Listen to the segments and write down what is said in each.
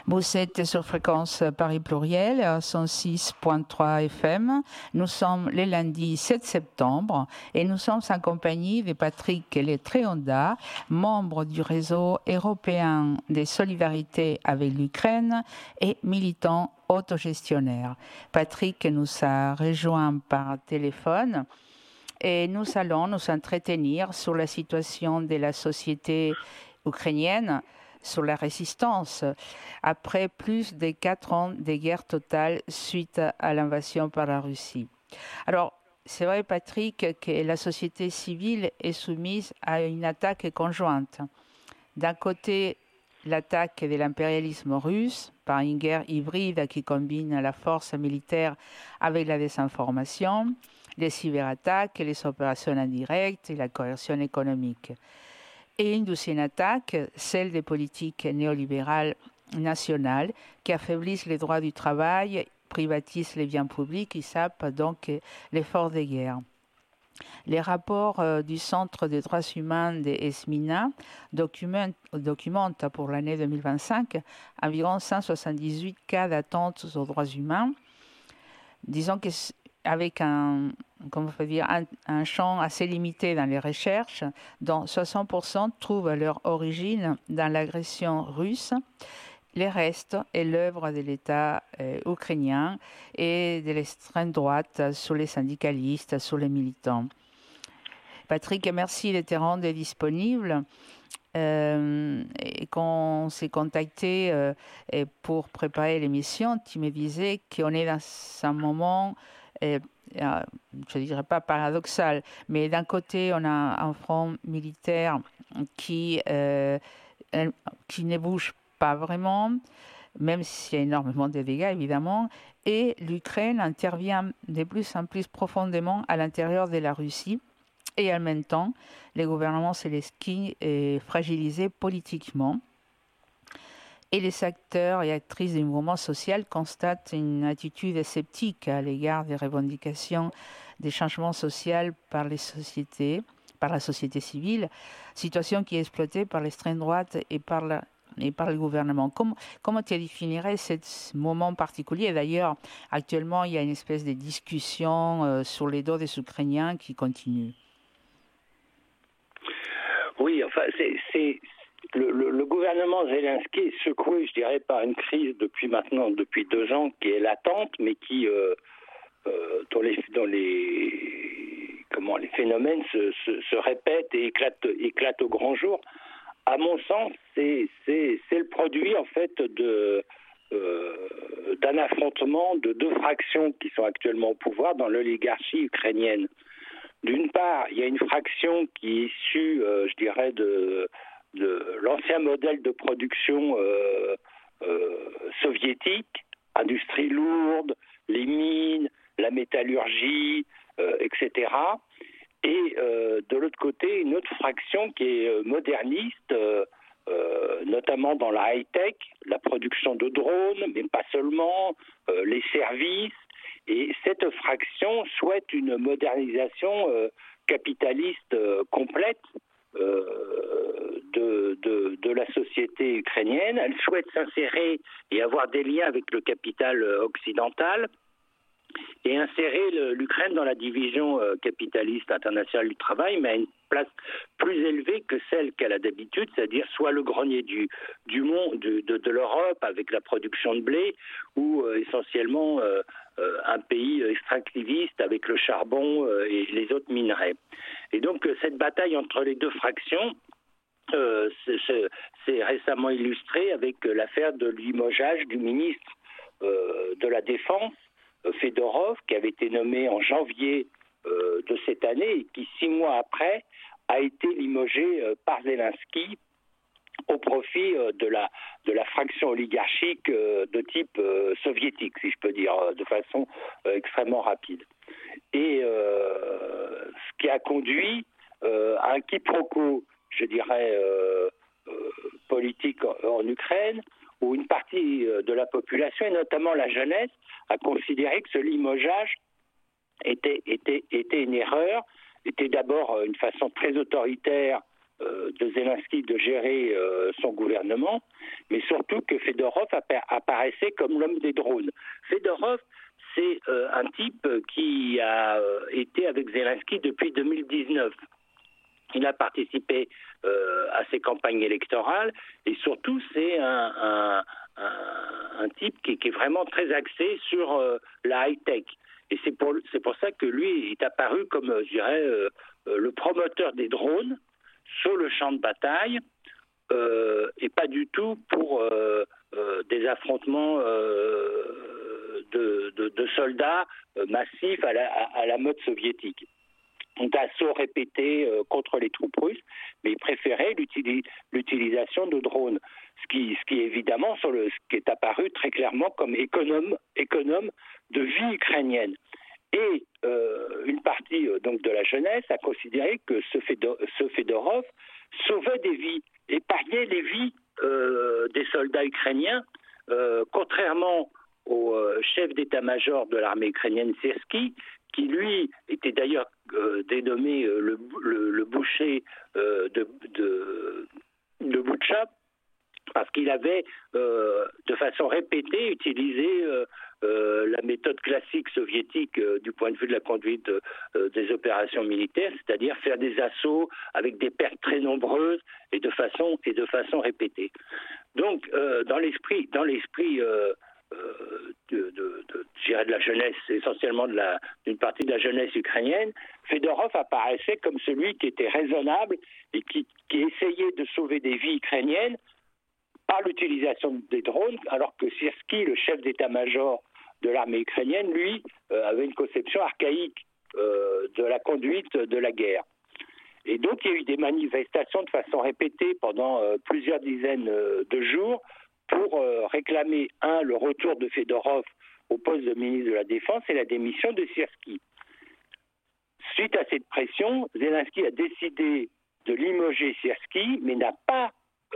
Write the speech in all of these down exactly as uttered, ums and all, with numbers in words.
Vous êtes sur Fréquence Paris Pluriel, cent six point trois F M. Nous sommes le lundi sept septembre et nous sommes en compagnie de Patrick Letréonda, membre du réseau européen de solidarité avec l'Ukraine et militant autogestionnaire. Patrick nous a rejoint par téléphone et nous allons nous entretenir sur la situation de la société ukrainienne, sur la résistance, après plus de quatre ans de guerre totale suite à l'invasion par la Russie. Alors, c'est vrai, Patrick, que la société civile est soumise à une attaque conjointe. D'un côté, l'attaque de l'impérialisme russe par une guerre hybride qui combine la force militaire avec la désinformation, les cyberattaques, les opérations indirectes et la coercion économique. Et une deuxième attaque, celle des politiques néolibérales nationales qui affaiblissent les droits du travail, privatisent les biens publics et sapent donc l'effort de guerre. Les rapports euh, du Centre des droits humains de ESMINA documentent, documentent pour l'année deux mille vingt-cinq environ cent soixante-dix-huit cas d'attente aux droits humains. Disons que avec un, comment on peut dire, un, un champ assez limité dans les recherches, dont soixante pour cent trouvent leur origine dans l'agression russe. Les restes est l'œuvre de l'État euh, ukrainien et de l'extrême droite sur les syndicalistes, sur les militants. Patrick, merci de te rendre disponible. Euh, et quand on s'est contacté euh, pour préparer l'émission, tu me disais qu'on est dans un moment... Et, euh, je ne dirais pas paradoxal, mais d'un côté, on a un front militaire qui, euh, qui ne bouge pas vraiment, même s'il y a énormément de dégâts, évidemment, et l'Ukraine intervient de plus en plus profondément à l'intérieur de la Russie, et en même temps, le gouvernement Zelensky est fragilisé politiquement. Et les acteurs et actrices du mouvement social constatent une attitude sceptique à l'égard des revendications des changements sociaux par les sociétés, par la société civile, situation qui est exploitée par l'extrême droite et par, la, et par le gouvernement. Comment, comment tu définirais ce moment particulier? D'ailleurs, actuellement, il y a une espèce de discussion euh, sur les dos des Ukrainiens qui continue. Oui, enfin, c'est... c'est... Le, le, le gouvernement Zelensky est secoué, je dirais, par une crise depuis maintenant, depuis deux ans, qui est latente, mais qui, euh, euh, dans, les, dans les, comment, les phénomènes se, se, se répètent et éclatent, éclatent au grand jour. À mon sens, c'est, c'est, c'est le produit, en fait, de, euh, d'un affrontement de deux fractions qui sont actuellement au pouvoir dans l'oligarchie ukrainienne. D'une part, il y a une fraction qui est issue, euh, je dirais, de... de l'ancien modèle de production euh, euh, soviétique, industrie lourde, les mines, la métallurgie, euh, et cetera. Et euh, de l'autre côté, une autre fraction qui est moderniste, euh, euh, notamment dans la high-tech, la production de drones, mais pas seulement, euh, les services. Et cette fraction souhaite une modernisation euh, capitaliste euh, complète, Euh, de, de, de la société ukrainienne. Elle souhaite s'insérer et avoir des liens avec le capital occidental et insérer le, l'Ukraine dans la division euh, capitaliste internationale du travail, mais à une place plus élevée que celle qu'elle a d'habitude, c'est-à-dire soit le grenier du, du monde, de, de, de l'Europe avec la production de blé, ou euh, essentiellement euh, euh, un pays extractiviste avec le charbon euh, et les autres minerais. Et donc euh, cette bataille entre les deux fractions euh, c'est, c'est, c'est récemment illustré avec euh, l'affaire de limogeage du ministre euh, de la Défense, Fedorov, qui avait été nommé en janvier euh, de cette année et qui, six mois après, a été limogé euh, par Zelensky au profit euh, de, la, de la fraction oligarchique euh, de type euh, soviétique, si je peux dire, euh, de façon euh, extrêmement rapide. Et euh, ce qui a conduit euh, à un quiproquo, je dirais, euh, euh, politique en, en Ukraine, où une partie de la population, et notamment la jeunesse, a considéré que ce limogeage était, était, était une erreur, était d'abord une façon très autoritaire euh, de Zelensky de gérer euh, son gouvernement, mais surtout que Fedorov apparaissait comme l'homme des drones. Fedorov, c'est euh, un type qui a euh, été avec Zelensky depuis deux mille dix-neuf. Il a participé euh, à ses campagnes électorales et surtout c'est un, un, un, un type qui, qui est vraiment très axé sur euh, la high-tech. Et c'est pour, c'est pour ça que lui est apparu comme, je dirais, euh, le promoteur des drones sur le champ de bataille euh, et pas du tout pour euh, euh, des affrontements euh, de, de, de soldats euh, massifs à la, à, à la mode soviétique. D'assaut répété euh, contre les troupes russes, mais il préférait l'utili- l'utilisation de drones, ce qui, ce qui est évidemment sur le, ce qui est apparu très clairement comme économe, économe de vie ukrainienne. Et euh, une partie euh, donc de la jeunesse a considéré que ce, Fedor, ce Fedorov sauvait des vies, épargnait les vies euh, des soldats ukrainiens, euh, contrairement au euh, chef d'état-major de l'armée ukrainienne, Syrski, qui lui était d'ailleurs euh, dénommé euh, le, le, le boucher euh, de, de, de Boutcha, parce qu'il avait euh, de façon répétée utilisé euh, euh, la méthode classique soviétique euh, du point de vue de la conduite euh, des opérations militaires, c'est-à-dire faire des assauts avec des pertes très nombreuses et de façon, et de façon répétée. Donc, euh, dans l'esprit, dans l'esprit euh, Euh, de, de, de, je dirais de la jeunesse, essentiellement de la, d'une partie de la jeunesse ukrainienne, Fedorov apparaissait comme celui qui était raisonnable et qui, qui essayait de sauver des vies ukrainiennes par l'utilisation des drones, alors que Syrski, le chef d'état-major de l'armée ukrainienne, lui, euh, avait une conception archaïque euh, de la conduite de la guerre. Et donc il y a eu des manifestations de façon répétée pendant euh, plusieurs dizaines euh, de jours pour euh, réclamer, un, le retour de Fedorov au poste de ministre de la Défense et la démission de Syrski. Suite à cette pression, Zelensky a décidé de limoger Syrski, mais n'a pas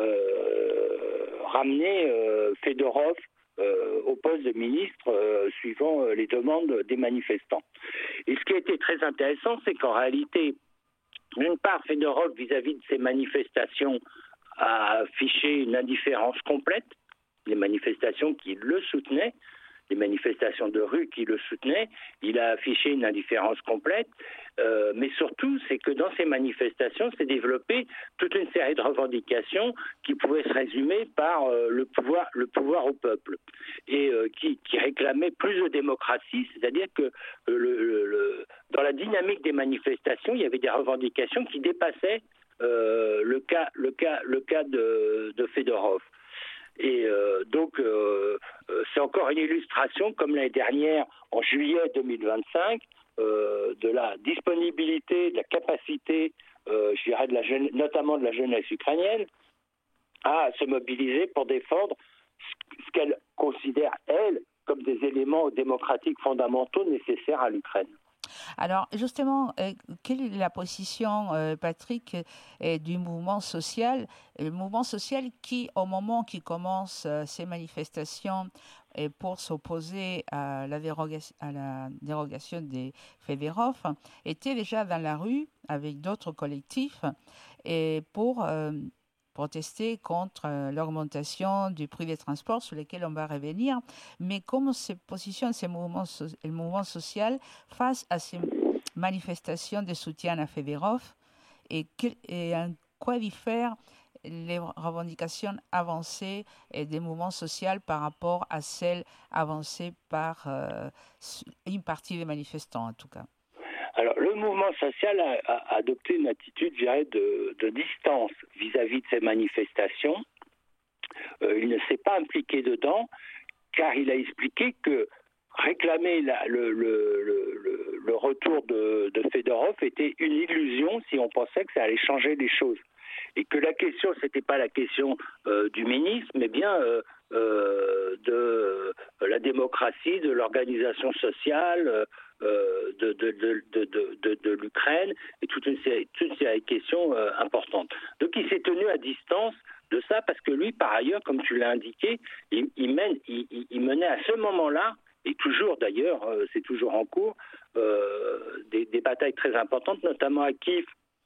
euh, ramené euh, Fedorov euh, au poste de ministre, euh, suivant euh, les demandes des manifestants. Et ce qui a été très intéressant, c'est qu'en réalité, d'une part, Fedorov, vis-à-vis de ces manifestations, a affiché une indifférence complète. Les manifestations qui le soutenaient, les manifestations de rue qui le soutenaient, il a affiché une indifférence complète, euh, mais surtout, c'est que dans ces manifestations s'est développée toute une série de revendications qui pouvaient se résumer par euh, le pouvoir, le pouvoir au peuple, et euh, qui, qui réclamaient plus de démocratie, c'est-à-dire que euh, le, le, le, dans la dynamique des manifestations, il y avait des revendications qui dépassaient euh, le cas, le cas, le cas de, de Fedorov. Et euh, donc, euh, c'est encore une illustration, comme l'année dernière, en juillet deux mille vingt-cinq, euh, de la disponibilité, de la capacité, euh, je dirais, de la jeune, notamment de la jeunesse ukrainienne, à se mobiliser pour défendre ce qu'elle considère, elle, comme des éléments démocratiques fondamentaux nécessaires à l'Ukraine. Alors, justement, euh, quelle est la position, euh, Patrick, euh, du mouvement social, le mouvement social qui, au moment qui commence euh, ces manifestations euh, pour s'opposer à la, dérogation, à la dérogation des Fedorov, était déjà dans la rue avec d'autres collectifs et pour euh, protester contre euh, l'augmentation du prix des transports sur lesquels on va revenir. Mais comment se positionne ces mouvements, le mouvement social face à ces manifestations de soutien à Fedorov et, quel, et en quoi diffèrent les revendications avancées et des mouvements sociaux par rapport à celles avancées par euh, une partie des manifestants en tout cas? Alors, le mouvement social a, a adopté une attitude, je dirais, de, de distance vis-à-vis de ces manifestations. Euh, il ne s'est pas impliqué dedans, car il a expliqué que réclamer la, le, le, le, le retour de, de Fedorov était une illusion si on pensait que ça allait changer les choses. Et que la question, ce n'était pas la question euh, du ministre, mais bien euh, euh, de euh, la démocratie, de l'organisation sociale, euh, de, de, de, de, de, de, de l'Ukraine, et toute une série, toute une série de questions euh, importantes. Donc il s'est tenu à distance de ça, parce que lui, par ailleurs, comme tu l'as indiqué, il, il, mène, il, il menait à ce moment-là, et toujours d'ailleurs, euh, c'est toujours en cours, euh, des, des batailles très importantes, notamment à Kiev,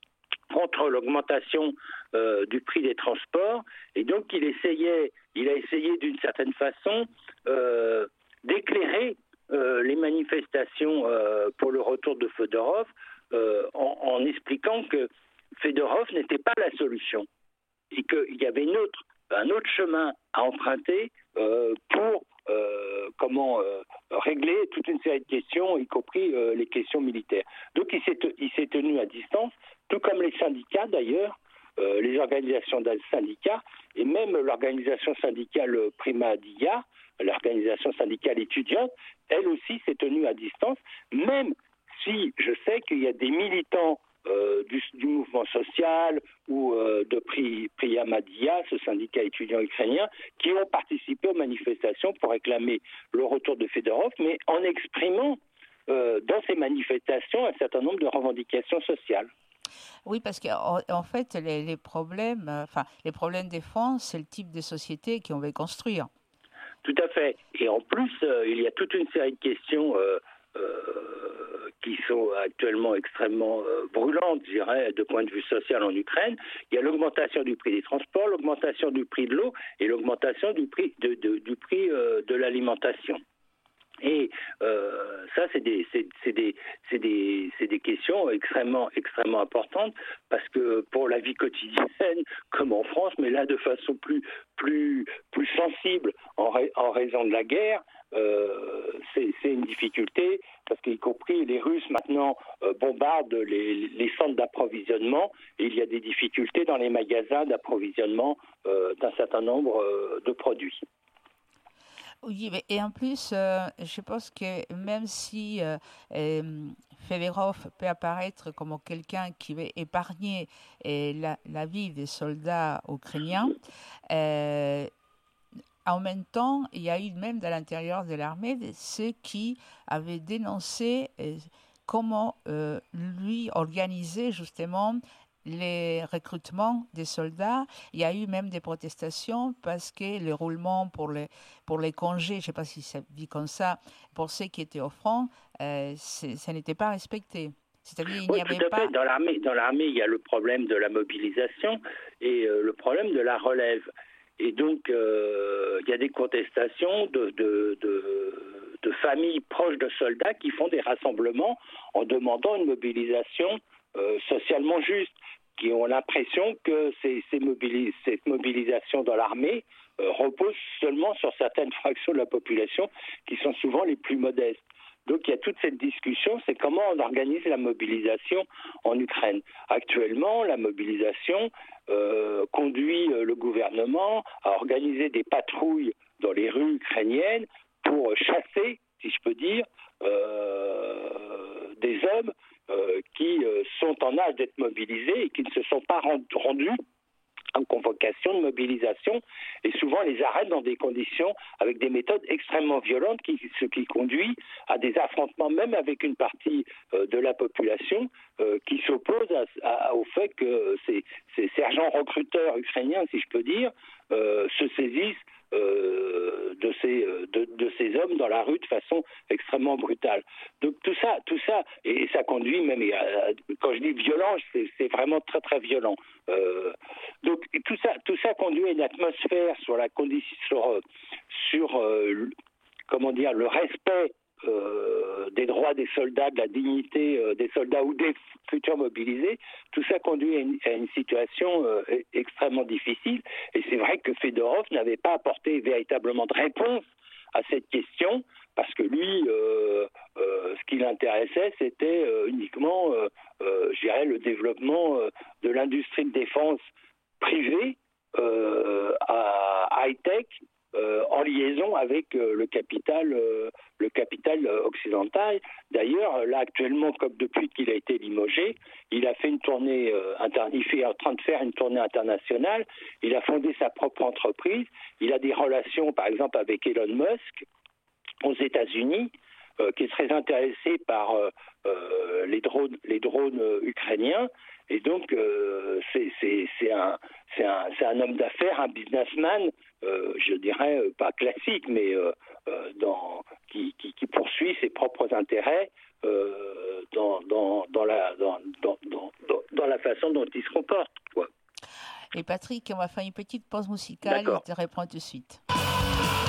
contre l'augmentation euh, du prix des transports. Et donc, il essayait, il a essayé d'une certaine façon euh, d'éclairer euh, les manifestations euh, pour le retour de Fedorov euh, en, en expliquant que Fedorov n'était pas la solution et qu'il y avait une autre, un autre chemin à emprunter euh, pour euh, comment euh, régler toute une série de questions, y compris euh, les questions militaires. Donc il s'est, il s'est tenu à distance, tout comme les syndicats d'ailleurs, euh, les organisations de syndicats, et même l'organisation syndicale Prima Dia, l'organisation syndicale étudiante, elle aussi s'est tenue à distance, même si je sais qu'il y a des militants Euh, du, du mouvement social ou euh, de Pri, Priyamadia, ce syndicat étudiant ukrainien, qui ont participé aux manifestations pour réclamer le retour de Fedorov, mais en exprimant euh, dans ces manifestations un certain nombre de revendications sociales. Oui, parce qu'en en fait, les, les problèmes, euh, enfin, les problèmes des fonds, c'est le type de société qu'on veut construire. Tout à fait. Et en plus, euh, il y a toute une série de questions euh, Euh, qui sont actuellement extrêmement euh, brûlantes, je dirais, de point de vue social en Ukraine. Il y a l'augmentation du prix des transports, l'augmentation du prix de l'eau et l'augmentation du prix de, de, du prix euh, de l'alimentation. Et euh, ça, c'est des, c'est, c'est des, c'est des, c'est des questions extrêmement, extrêmement importantes parce que pour la vie quotidienne, comme en France, mais là de façon plus, plus, plus sensible en, ra- en raison de la guerre, euh, c'est, c'est une difficulté parce qu'y compris les Russes maintenant euh, bombardent les, les centres d'approvisionnement et il y a des difficultés dans les magasins d'approvisionnement euh, d'un certain nombre euh, de produits. Oui, mais et en plus, euh, je pense que même si euh, euh, Fedorov peut apparaître comme quelqu'un qui veut épargner euh, la, la vie des soldats ukrainiens, euh, en même temps, il y a eu même à l'intérieur de l'armée ceux qui avaient dénoncé euh, comment euh, lui organiser justement les recrutements des soldats. Il y a eu même des protestations parce que le roulement pour les, pour les congés, je ne sais pas si ça dit comme ça, pour ceux qui étaient au front, euh, ça n'était pas respecté. C'est-à-dire il oui, n'y avait tout à pas... fait. Dans l'armée, dans l'armée, il y a le problème de la mobilisation et euh, le problème de la relève. Et donc, euh, il y a des contestations de, de, de, de familles proches de soldats qui font des rassemblements en demandant une mobilisation euh, socialement juste, qui ont l'impression que ces, ces mobilis- cette mobilisation dans l'armée euh, repose seulement sur certaines fractions de la population qui sont souvent les plus modestes. Donc il y a toute cette discussion, c'est comment on organise la mobilisation en Ukraine. Actuellement, la mobilisation euh, conduit euh, le gouvernement à organiser des patrouilles dans les rues ukrainiennes pour chasser, si je peux dire, euh, des hommes euh, qui euh, sont en âge d'être mobilisés et qui ne se sont pas rendus en convocation de mobilisation et souvent les arrêtent dans des conditions avec des méthodes extrêmement violentes, qui, ce qui conduit à des affrontements même avec une partie euh, de la population euh, qui s'oppose à, à, au fait que ces, ces sergents recruteurs ukrainiens, si je peux dire, euh, se saisissent euh, de, ces, de, de ces hommes dans la rue de façon extrêmement brutale. Donc tout ça, tout ça, et, et ça conduit même, à, quand je dis violent, c'est, c'est vraiment très très violent. Euh, donc tout ça, tout ça conduit à une atmosphère sur la condition, sur, sur euh, comment dire, le respect euh, des droits des soldats, de la dignité euh, des soldats ou des futurs mobilisés. Tout ça conduit à une, à une situation euh, extrêmement difficile. Et c'est vrai que Fedorov n'avait pas apporté véritablement de réponse à cette question, parce que lui, euh, euh, ce qui l'intéressait, c'était euh, uniquement, euh, euh, je dirais, le développement euh, de l'industrie de défense privée euh, à high-tech, euh, en liaison avec euh, le capital, euh, le capital occidental. D'ailleurs, là actuellement, comme depuis qu'il a été limogé, il a fait une tournée, euh, inter- il est en train de faire une tournée internationale. Il a fondé sa propre entreprise. Il a des relations, par exemple, avec Elon Musk aux États-Unis, euh, qui est très intéressé par euh, euh, les drones, les drones euh, ukrainiens. Et donc, euh, c'est, c'est, c'est, un, c'est, un, c'est un homme d'affaires, un businessman, euh, je dirais euh, pas classique, mais euh, euh, dans, qui, qui, qui poursuit ses propres intérêts euh, dans, dans, dans, la, dans, dans, dans, dans la façon dont ils se comportent, quoi. Et Patrick, on va faire une petite pause musicale. D'accord. Je te réponds tout de suite.